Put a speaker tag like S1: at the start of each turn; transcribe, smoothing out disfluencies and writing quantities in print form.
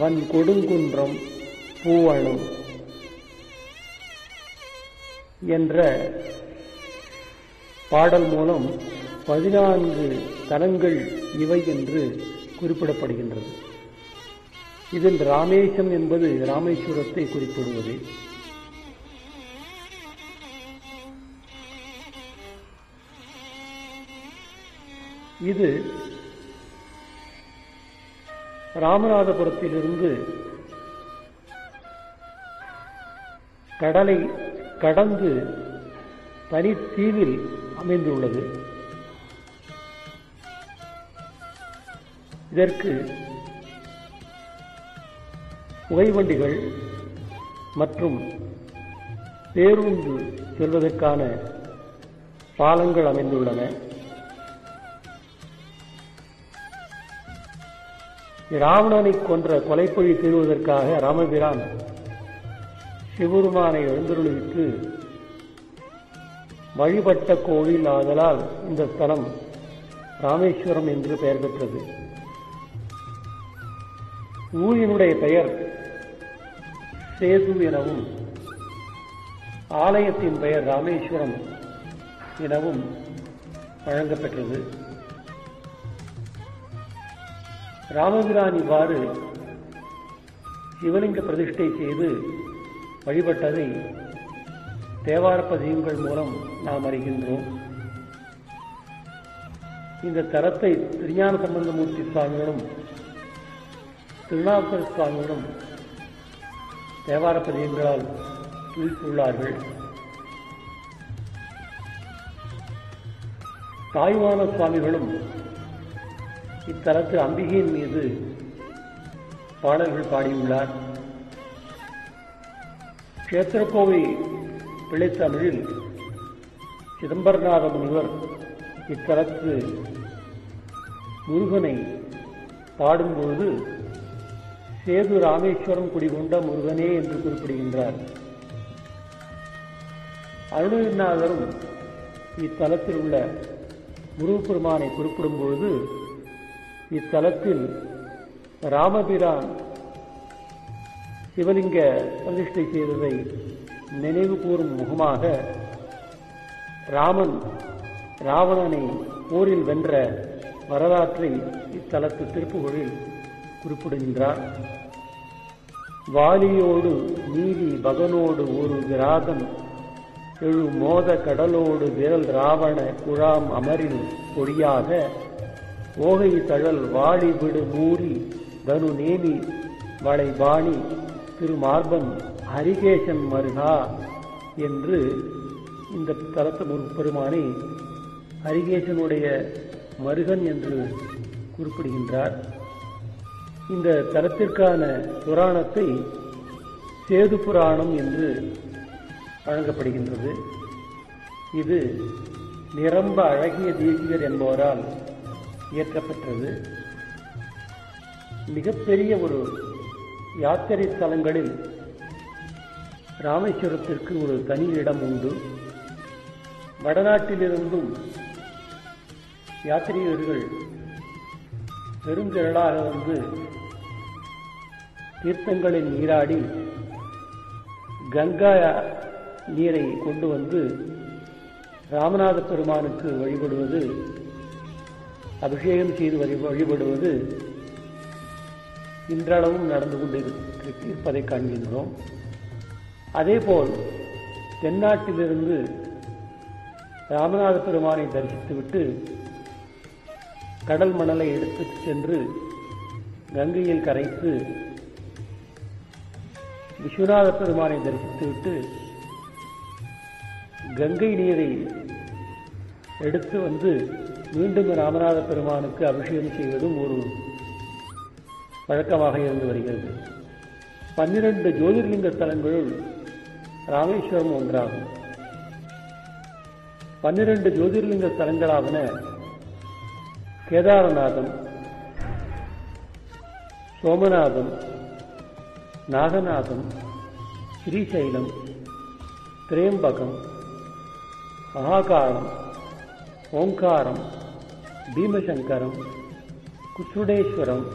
S1: அவன் கொடுங்குன்றம் பூவணம் என்ற பாடல் மூலம் 14 தலங்கள் இவை என்று குறிப்பிடப்படுகின்றது. இதில் ராமேசம் என்பது ராமேஸ்வரத்தை குறிப்பிடுவது. இது ராமநாதபுரத்திலிருந்து கடலை கடந்து தனித்தீவில் அமைந்துள்ளது. இதற்கு புகைவண்டிகள் மற்றும் பேருந்து செல்வதற்கான பாலங்கள் அமைந்துள்ளன. ராவணனை கொன்ற கொலைப்பழி தீர்வதற்காக ராமபிரான் சிவபெருமானை எழுந்தருளிவிட்டு வழிபட்ட கோவில் ஆதலால் இந்த ஸ்தலம் ராமேஸ்வரம் என்று பெயர் பெற்றது. ஊரினுடைய பெயர் சேது எனவும் ஆலயத்தின் பெயர் ராமேஸ்வரம் எனவும் வழங்கப்பெற்றது. ராமபிரான் இவ்வாறு சிவலிங்க பிரதிஷ்டை செய்து வழிபட்டதை தேவார பதிகங்கள் மூலம் நாம் அறிகின்றோம். இந்த தலத்தை திருஞான சம்பந்தமூர்த்தி சுவாமிகளும் திருநாவுக்கரசு சுவாமிகளும் தேவார பதிகங்களால் துதித்துள்ளார்கள். தாயுமான சுவாமிகளும் இத்தலத்து அம்பிகையின் மீது பாடல்கள் பாடியுள்ளார். கஷேத்திரக்கோவை பிள்ளைத்தமிழில் சிதம்பரநாத முனிவர் இத்தலத்து முருகனை பாடும்பொழுது சேது ராமேஸ்வரம் குடிகொண்ட முருகனே என்று குறிப்பிடுகின்றார். அருணகிரிநாதரும் இத்தலத்தில் உள்ள முருகப்பெருமானை குறிப்பிடும் பொழுது இத்தலத்தில் ராமபிரான் சிவலிங்க பிரதிஷ்டை செய்ததை நினைவு கூறும் முகமாக ராமன் ராவணனை போரில் வென்ற வரலாற்றை இத்தலத்து திருப்புகழில் குறிப்பிடுகின்றார். வாலியோடு நீதி பகனோடு ஒரு விராதம் எழு மோத கடலோடு விரல் ராவண குழாம் அமரில் பொடியாக ஓகை தழல் வாடி விடு மூரி தனு நேமி வளைபாணி திருமார்பன் ஹரிகேசன் மருகா என்று இந்த தலத்து முருகப்பெருமானை ஹரிகேசனுடைய மருகன் என்று குறிப்பிடுகின்றார். இந்த தலத்திற்கான புராணத்தை சேது புராணம் என்று வழங்கப்படுகின்றது. இது நிரம்ப அழகிய தேசிகர் என்பவரால் இயற்றப்பட்டது. மிகப்பெரிய ஒரு யாத்திரை ஸ்தலங்களில் ராமேஸ்வரத்திற்கு ஒரு தனி இடம் உண்டு. வடநாட்டிலிருந்தும் யாத்திரிகர்கள் பெருந்திரளாக வந்து தீர்த்தங்களில் நீராடி கங்கா நீரை கொண்டு வந்து ராமநாத பெருமானுக்கு வழிபடுவது, அபிஷேகம் செய்து வழிபடுவது இன்றளவும் நடந்து கொண்டிருப்பதை காண்கின்றோம். அதேபோல் தென்னாட்டிலிருந்து ராமநாத பெருமானை தரிசித்துவிட்டு கடல் மணலை எடுத்துச் சென்று கங்கையில் கரைத்து விஸ்வநாத பெருமானை தரிசித்துவிட்டு கங்கை நீரை எடுத்து வந்து மீண்டும் ராமநாத பெருமானுக்கு அபிஷேகம் செய்வதும் ஒரு வழக்கமாக இருந்து வருகிறது. 12 ஜோதிர்லிங்க ஸ்தலங்களுள் ராமேஸ்வரம் ஒன்றாகும். 12 ஜோதிர்லிங்க ஸ்தலங்களாவன கேதாரநாதம், சோமநாதம், நாகநாதம், ஸ்ரீசைலம், திரேம்பகம், மகாகாரம், ஓங்காரம், பீமசங்கரம், குசுடேஸ்வரம்,